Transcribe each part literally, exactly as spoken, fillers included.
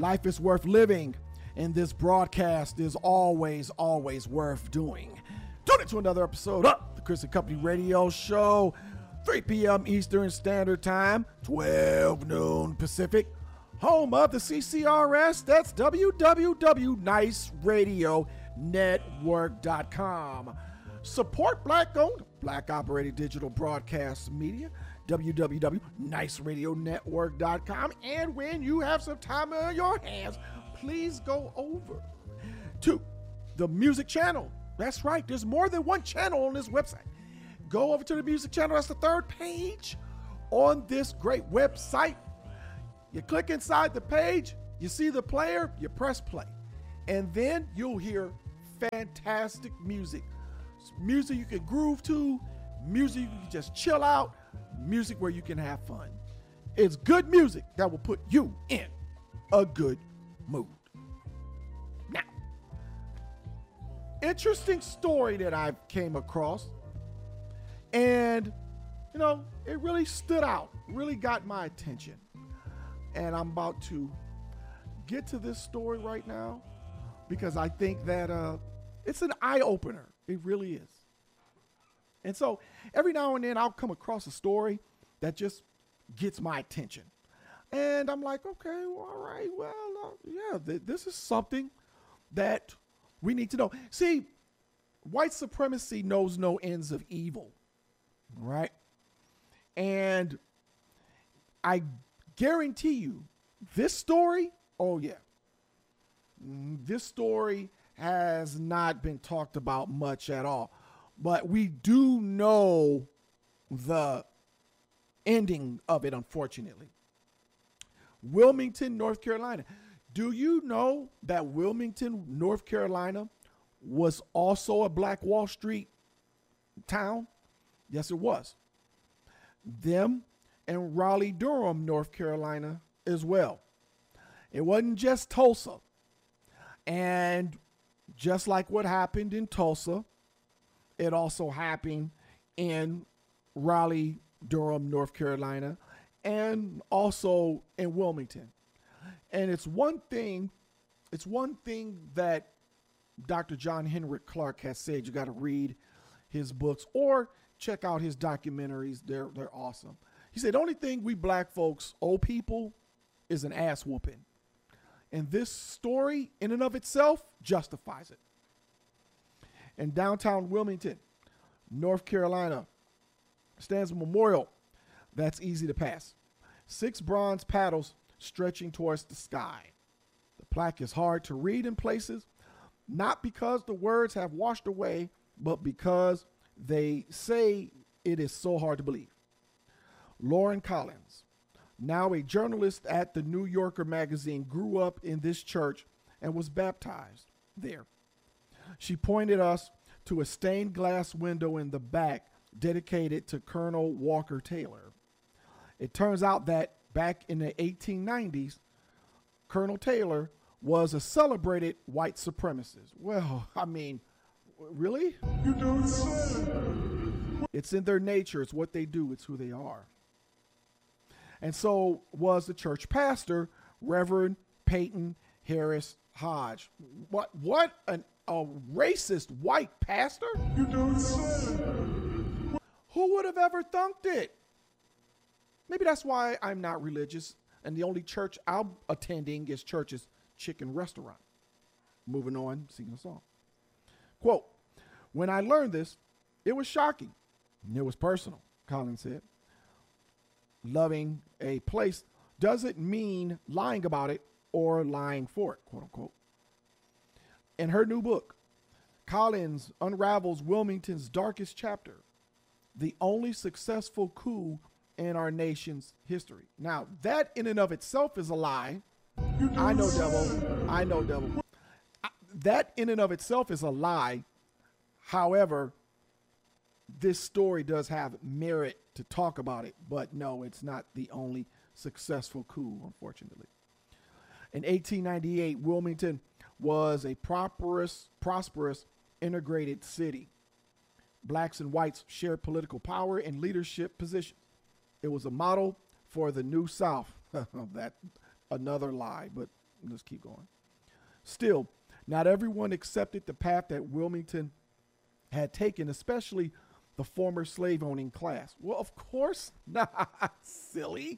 Life is worth living, and this broadcast is always, always worth doing. Tune in to another episode of the Chris and Company Radio Show, three p.m. Eastern Standard Time, twelve noon Pacific, home of the C C R S. That's w w w dot nice radio network dot com. Support Black-owned, Black-operated digital broadcast media, w w w dot nice radio network dot com. And when you have some time on your hands, please go over to the music channel. That's right, there's more than one channel on this website. Go over to the music channel. That's the third page on this great website. You click inside the page, you see the player, you press play, and then you'll hear fantastic music. It's music you can groove to, music you can just chill out, music where you can have fun. It's good music that will put you in a good mood. Now, interesting story that I came across, and you know, it really stood out, really got my attention. And I'm about to get to this story right now because I think that uh, it's an eye-opener. It really is. And so every now and then I'll come across a story that just gets my attention. And I'm like, okay, well, all right, well, uh, yeah, th- this is something that we need to know. See, white supremacy knows no ends of evil, right? And I guarantee you this story, oh yeah, this story has not been talked about much at all, but we do know the ending of it, unfortunately. Wilmington, North Carolina. Do you know that Wilmington, North Carolina was also a Black Wall Street town? Yes, it was. Them and Raleigh-Durham, North Carolina as well. It wasn't just Tulsa. And just like what happened in Tulsa, it also happened in Raleigh-Durham, North Carolina, and also in Wilmington. And it's one thing, it's one thing that Doctor John Henrik Clarke has said. You got to read his books or check out his documentaries. They're they're awesome. He said, the only thing we black folks owe people is an ass whooping. And this story in and of itself justifies it. In downtown Wilmington, North Carolina, stands a memorial that's easy to pass. Six bronze paddles stretching towards the sky. The plaque is hard to read in places, not because the words have washed away, but because they say it is so hard to believe. Lauren Collins, now a journalist at the New Yorker magazine, grew up in this church and was baptized there. She pointed us to a stained glass window in the back dedicated to Colonel Walker Taylor. It turns out that back in the eighteen nineties, Colonel Taylor was a celebrated white supremacist. Well, I mean, really? You don't say. It's in their nature. It's what they do. It's who they are. And so was the church pastor, Reverend Peyton Harris Hodge. What? What? An, a racist white pastor? You don't say. Who would have ever thunked it? Maybe that's why I'm not religious, and the only church I'm attending is Church's Chicken Restaurant. Moving on, singing a song. Quote, when I learned this, it was shocking. It was personal, Collins said. Loving a place doesn't mean lying about it or lying for it, quote unquote. In her new book, Collins unravels Wilmington's darkest chapter, the only successful coup in our nation's history. Now, that in and of itself is a lie. I know, devil. I know, devil. That in and of itself is a lie. However, this story does have merit to talk about it, but no, it's not the only successful coup, unfortunately. In eighteen ninety-eight, Wilmington was a prosperous, prosperous, integrated city. Blacks and whites shared political power and leadership positions. It was a model for the New South. That another lie, but let's keep going. Still, not everyone accepted the path that Wilmington had taken, especially the former slave owning class. Well, of course not, silly.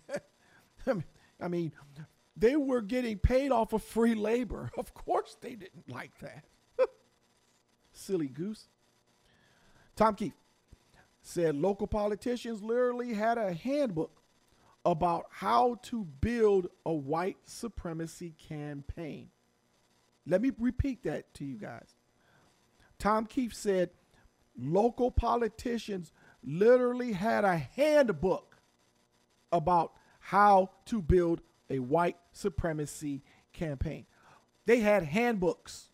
I mean, they were getting paid off of free labor. Of course they didn't like that. Silly goose. Tom Keefe said local politicians literally had a handbook about how to build a white supremacy campaign. Let me repeat that to you guys. Tom Keefe said local politicians literally had a handbook about how to build a white supremacy campaign. They had handbooks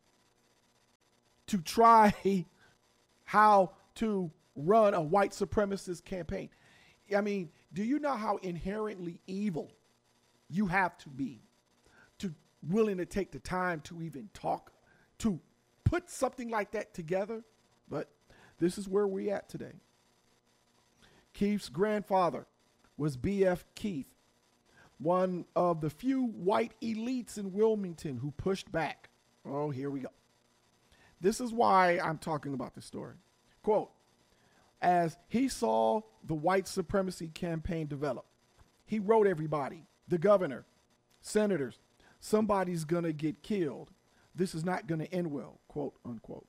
to try how to run a white supremacist campaign. I mean, do you know how inherently evil you have to be to willing to take the time to even talk, to put something like that together? But this is where we're at today. Keefe's grandfather was B F Keefe, one of the few white elites in Wilmington who pushed back. Oh, here we go. This is why I'm talking about this story. Quote, as he saw the white supremacy campaign develop, he wrote everybody, the governor, senators, somebody's going to get killed. This is not going to end well, quote unquote.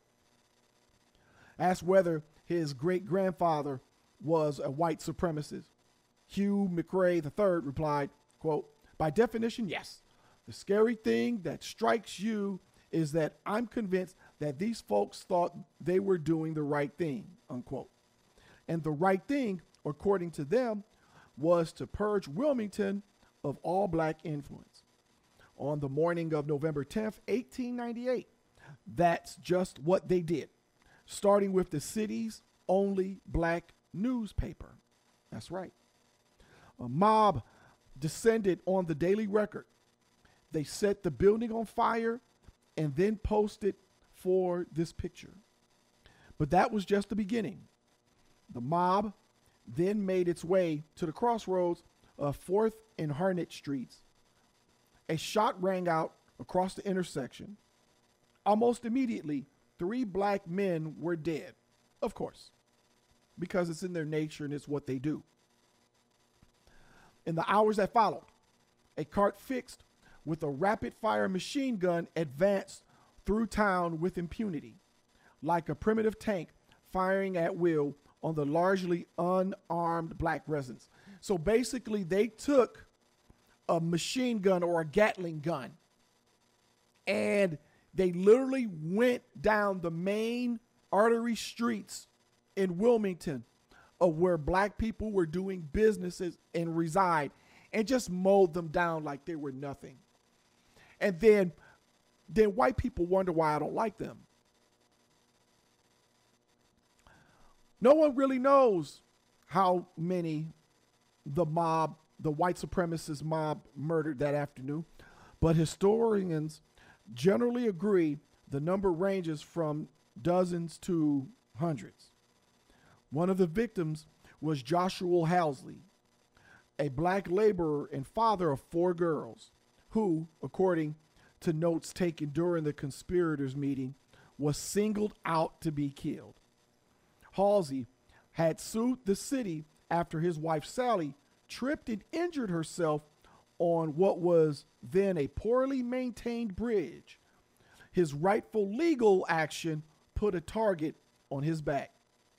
Asked whether his great-grandfather was a white supremacist, Hugh McRae the third replied, quote, by definition, yes. The scary thing that strikes you is that I'm convinced that these folks thought they were doing the right thing, unquote. And the right thing, according to them, was to purge Wilmington of all black influence. On the morning of November tenth, eighteen ninety-eight, that's just what they did, starting with the city's only black newspaper. That's right. A mob descended on the Daily Record. They set the building on fire and then posted for this picture. But that was just the beginning. The mob then made its way to the crossroads of fourth and Harnett Streets. A shot rang out across the intersection. Almost immediately, three black men were dead. Of course, because it's in their nature and it's what they do. In the hours that followed, a cart fixed with a rapid-fire machine gun advanced through town with impunity, like a primitive tank firing at will on the largely unarmed black residents. So basically, they took a machine gun or a Gatling gun, and they literally went down the main artery streets in Wilmington of where black people were doing businesses and reside, and just mowed them down like they were nothing. And then, then white people wonder why I don't like them. No one really knows how many the mob, the white supremacist mob, murdered that afternoon, but historians generally agree the number ranges from dozens to hundreds. One of the victims was Joshua Housley, a black laborer and father of four girls, who, according to notes taken during the conspirators' meeting, was singled out to be killed. Halsey had sued the city after his wife Sally tripped and injured herself on what was then a poorly maintained bridge. His rightful legal action put a target on his back.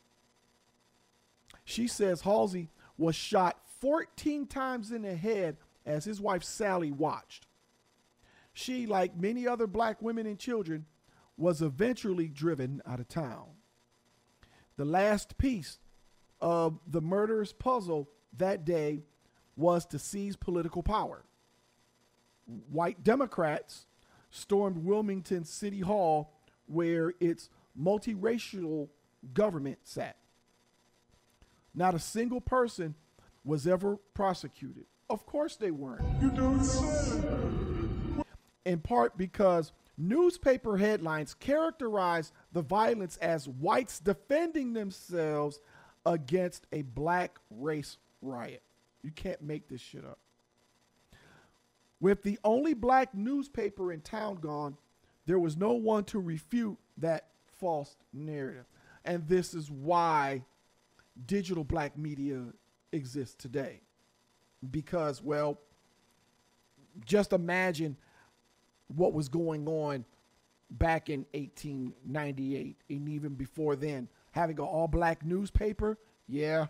She says Halsey was shot fourteen times in the head as his wife Sally watched. She, like many other black women and children, was eventually driven out of town. The last piece of the murderous puzzle that day was to seize political power. White Democrats stormed Wilmington City Hall, where its multiracial government sat. Not a single person was ever prosecuted. Of course they weren't. You don't say. In part because newspaper headlines characterized the violence as whites defending themselves against a black race riot. You can't make this shit up. With the only black newspaper in town gone, there was no one to refute that false narrative. And this is why digital black media exists today. Because, well, just imagine what was going on back in eighteen ninety-eight and even before then. Having an all black newspaper, yeah,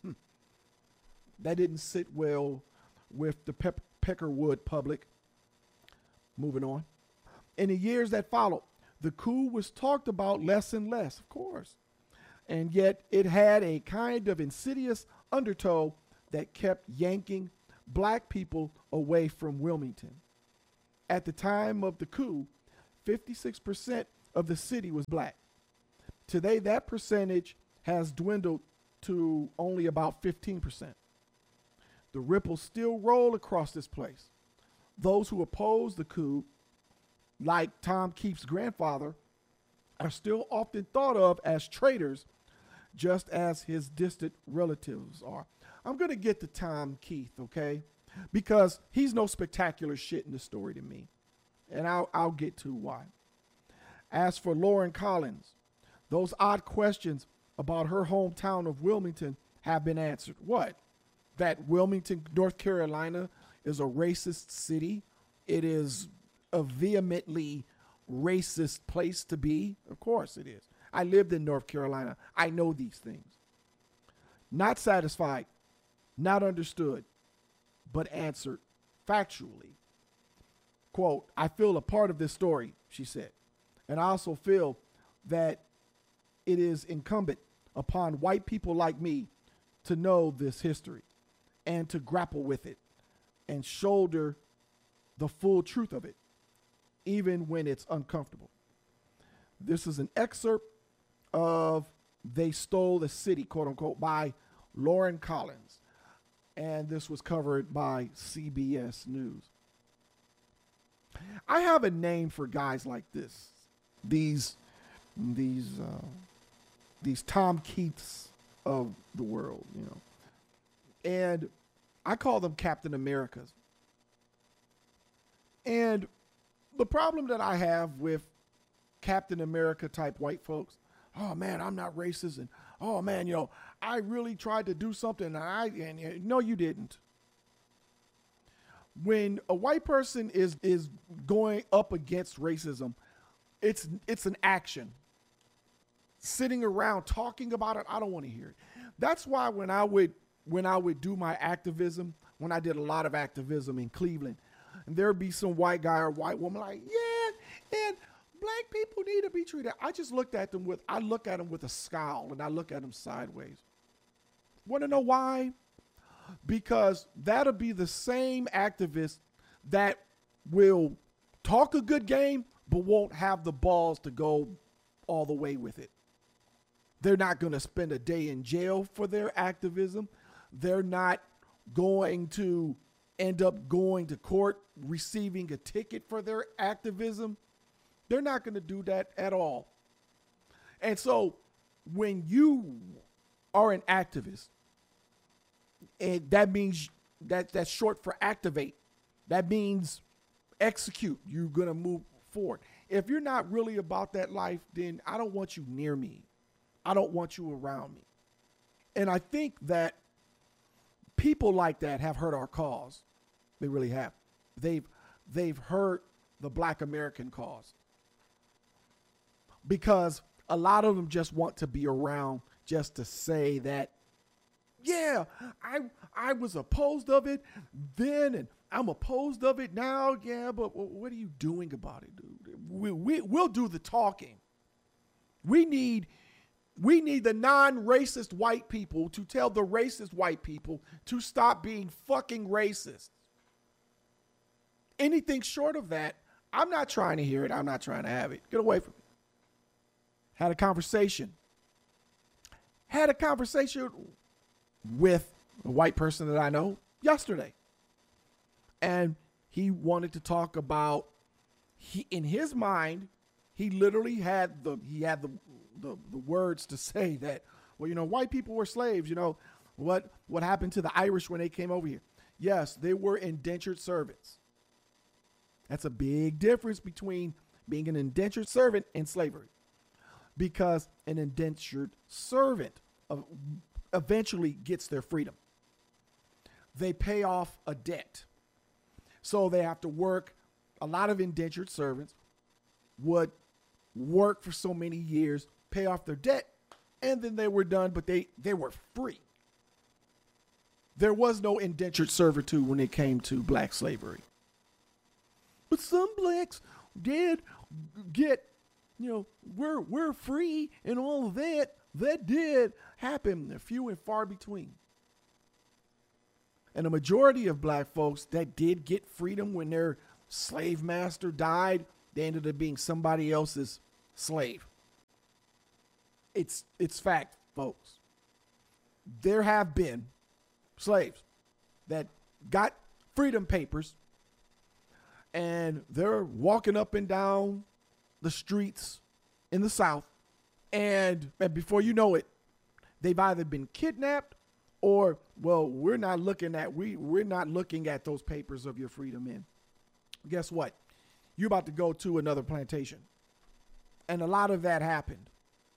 that didn't sit well with the Pe- Peckerwood public. Moving on. In the years that followed, the coup was talked about less and less, of course. And yet it had a kind of insidious undertow that kept yanking black people away from Wilmington. At the time of the coup, fifty-six percent of the city was black. Today, that percentage has dwindled to only about fifteen percent. The ripples still roll across this place. Those who oppose the coup, like Tom Keefe's grandfather, are still often thought of as traitors, just as his distant relatives are. I'm going to get to Tom Keefe, okay? Because he's no spectacular shit in the story to me. And I'll, I'll get to why. As for Lauren Collins, those odd questions about her hometown of Wilmington have been answered. What? That Wilmington, North Carolina is a racist city. It is a vehemently racist place to be. Of course it is. I lived in North Carolina. I know these things. Not satisfied, not understood, but answered factually. Quote, I feel a part of this story, she said. And I also feel that it is incumbent upon white people like me to know this history and to grapple with it and shoulder the full truth of it, even when it's uncomfortable. This is an excerpt of They Stole the City, quote unquote, by Lauren Collins. And this was covered by C B S News. I have a name for guys like this. These, these, uh, these Tom Keiths of the world, you know. And I call them Captain Americas. And the problem that I have with Captain America type white folks, oh man, I'm not racist, and oh man, you know, I really tried to do something, and I, and, and no, you didn't. When a white person is is going up against racism, it's it's an action. Sitting around talking about it, I don't want to hear it. That's why when I would when I would do my activism, when I did a lot of activism in Cleveland, and there'd be some white guy or white woman like, yeah, and black people need to be treated. I just looked at them with, I look at them with a scowl, and I look at them sideways. Want to know why? Because that'll be the same activist that will talk a good game, but won't have the balls to go all the way with it. They're not going to spend a day in jail for their activism. They're not going to end up going to court, receiving a ticket for their activism. They're not going to do that at all. And so when you are an activist, and that means that that's short for activate. That means execute. You're going to move forward. If you're not really about that life, then I don't want you near me. I don't want you around me. And I think that people like that have hurt our cause. They really have. They've they've hurt the Black American cause. Because a lot of them just want to be around just to say that, yeah, I I was opposed of it then, and I'm opposed of it now. Yeah, but what are you doing about it, dude? We, we, we'll do the talking. We need, we need the non-racist white people to tell the racist white people to stop being fucking racist. Anything short of that, I'm not trying to hear it. I'm not trying to have it. Get away from me. Had a conversation. Had a conversation with a white person that I know yesterday. And he wanted to talk about, he in his mind, he literally had the he had the, the the words to say that, well, you know, white people were slaves, you know, what what happened to the Irish when they came over here? Yes, they were indentured servants. That's a big difference between being an indentured servant and slavery, because an indentured servant eventually gets their freedom. They pay off a debt. So they have to work. A lot of indentured servants would work for so many years, pay off their debt, and then they were done, but they, they were free. There was no indentured servitude when it came to black slavery. But some blacks did get, you know, we're, we're free and all of that. That did happen, a few and far between. And a majority of black folks that did get freedom when their slave master died, they ended up being somebody else's slave. It's, it's fact, folks. There have been slaves that got freedom papers and they're walking up and down the streets in the South. And, and before you know it, they've either been kidnapped or, well, we're not looking at, we, we're not looking at those papers of your freedom in. Guess what? You're about to go to another plantation. And a lot of that happened.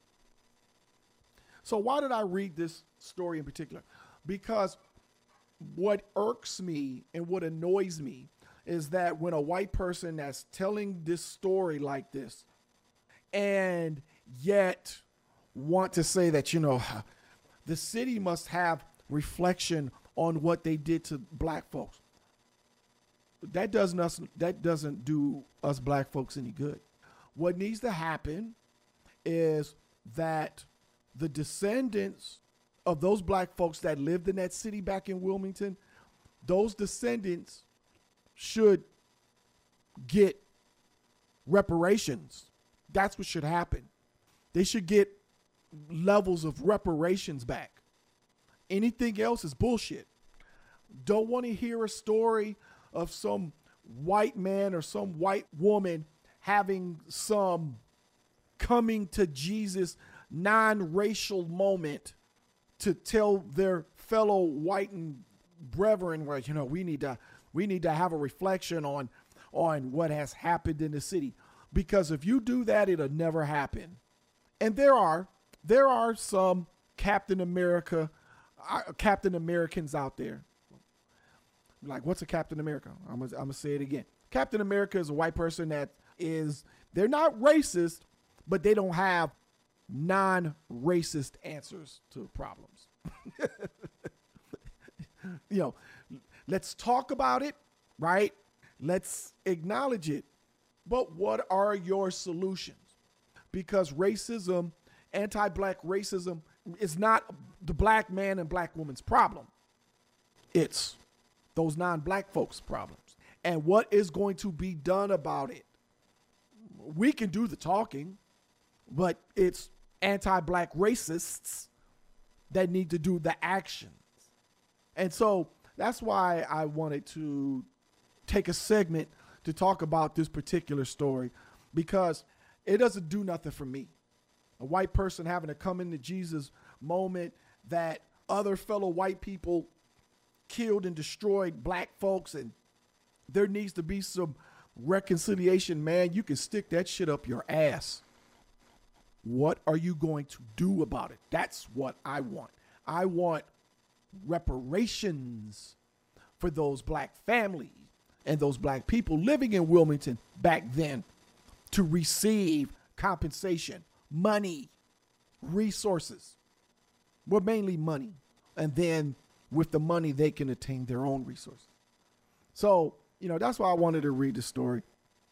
So why did I read this story in particular? Because what irks me and what annoys me is that when a white person that's telling this story like this and yet want to say that, you know, the city must have reflection on what they did to black folks. That doesn't us, that doesn't do us black folks any good. What needs to happen is that the descendants of those black folks that lived in that city back in Wilmington, those descendants should get reparations. That's what should happen. They should get levels of reparations back. Anything else is bullshit. Don't want to hear a story of some white man or some white woman having some coming to Jesus non-racial moment to tell their fellow white and brethren, well, you know, we need to we need to have a reflection on on what has happened in the city. Because if you do that, it'll never happen. And there are there are some Captain America uh, Captain Americans out there. Like, what's a Captain America? I'm gonna, I'm gonna say it again. Captain America is a white person that is, they're not racist, but they don't have non-racist answers to problems. You know, let's talk about it, right? Let's acknowledge it. But what are your solutions? Because racism, anti-black racism, is not the black man and black woman's problem. It's those non-black folks' problems. And what is going to be done about it? We can do the talking, but it's anti-black racists that need to do the actions. And so that's why I wanted to take a segment to talk about this particular story, because it doesn't do nothing for me. A white person having to come into Jesus moment that other fellow white people killed and destroyed black folks, and there needs to be some reconciliation, man. You can stick that shit up your ass. What are you going to do about it? That's what I want. I want reparations for those black families and those black people living in Wilmington back then to receive compensation, money, resources. Well, mainly money. And then with the money, they can attain their own resources. So, you know, that's why I wanted to read the story.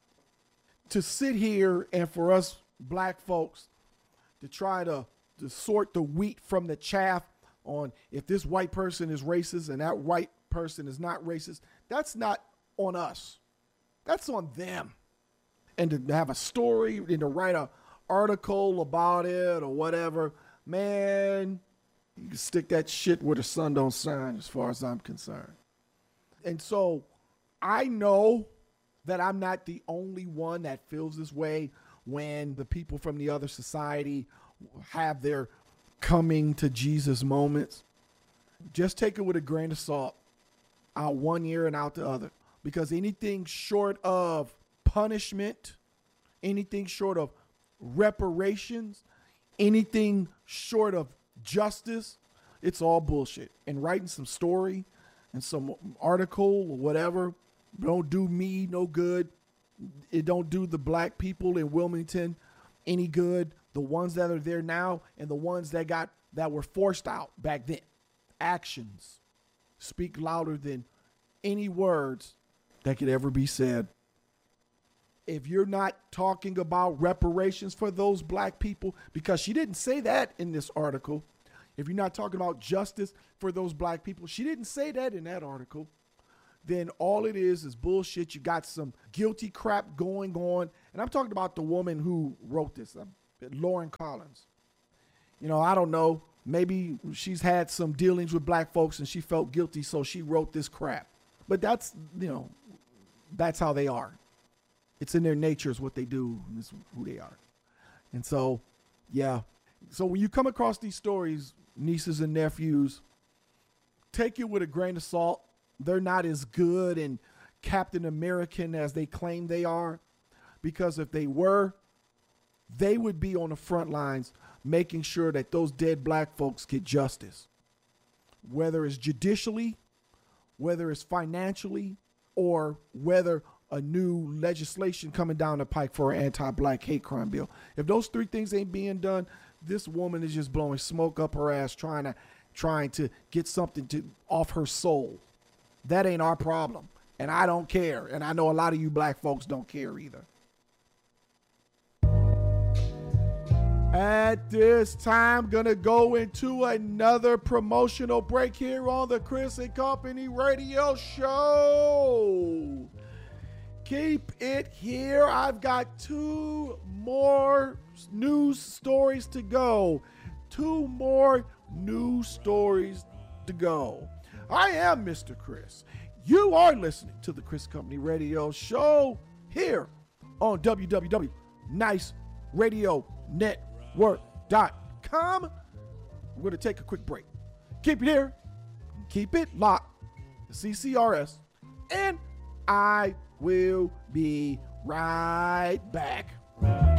To sit here and for us black folks to try to, to sort the wheat from the chaff on if this white person is racist and that white person is not racist, that's not on us. That's on them. And to have a story and to write an article about it or whatever, man, you can stick that shit where the sun don't shine as far as I'm concerned. And so I know that I'm not the only one that feels this way when the people from the other society have their coming to Jesus moments. Just take it with a grain of salt, out one ear and out the other. because anything short of punishment, anything short of reparations, anything short of justice, it's all bullshit. And writing some story and some article or whatever don't do me no good. It don't do the black people in Wilmington any good. The ones that are there now and the ones that got that were forced out back then. Actions speak louder than any words that could ever be said. If you're not talking about reparations for those black people, because she didn't say that in this article. If you're not talking about justice for those black people, she didn't say that in that article, then all it is is bullshit. You got some guilty crap going on. And I'm talking about the woman who wrote this, um, Lauren Collins. You know, I don't know. Maybe she's had some dealings with black folks and she felt guilty, so she wrote this crap. But that's, you know, that's how they are. It's in their nature is what they do. And it's who they are. And so, yeah. So when you come across these stories, nieces and nephews, take it with a grain of salt. They're not as good and Captain American as they claim they are. Because if they were, they would be on the front lines making sure that those dead black folks get justice. Whether it's judicially, whether it's financially, or whether a new legislation coming down the pike for an anti-black hate crime bill. If those three things ain't being done, this woman is just blowing smoke up her ass trying to trying to get something to off her soul. That ain't our problem. And I don't care. And I know a lot of you black folks don't care either. At this time, gonna go into another promotional break here on the Chris and Company Radio Show. Keep it here. I've got two more news stories to go. Two more news stories to go. I am Mister Chris. You are listening to the Chris Company Radio Show here on w w w dot nice radio network dot com. We're going to take a quick break. Keep it here. Keep it locked. The C C R S. And I will be right back.